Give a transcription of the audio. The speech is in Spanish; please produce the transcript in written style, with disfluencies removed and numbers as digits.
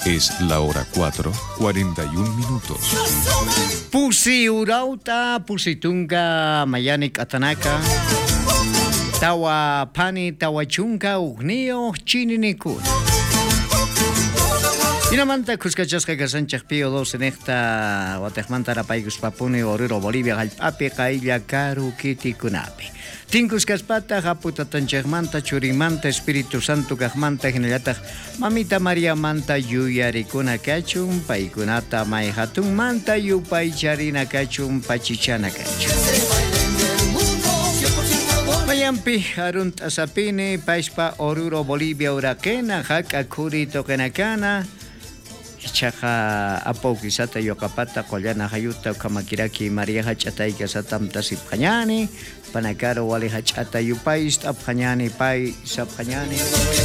Es la hora 4:41. Pusi urauta, pusitunga, mayani katanaka. Tawa pani, tawa chunka, ugnio, chininikun. Inamanta kuskachasqa kasanchaq pio 2 en esta Guatemala rapaygus papuni oruro Bolivia galpapi qailla karu kitikunapi. Tinkuskaspata haputatanchaqmanta churimanta Espíritu Santo kaqmanta hinallataq Mamita María manta yuyarikuna kachun paykunata may hatunmanta yupay charina kachun pachichana kachun. Mayampi arunt asapini paispa oruro Bolivia urakena haka kuri tokenakana. Chaja apaukisata yokapata kollana hayuta kamakiraki María hachatayka satamta siphañani panakaro wali hachata yupais taphañani pai saphañani